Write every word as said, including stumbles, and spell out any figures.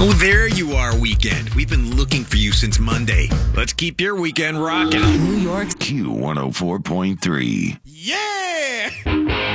Oh, there you are, weekend. We've been looking for you since Monday. Let's keep your weekend rocking. New York Q one oh four point three. Yeah!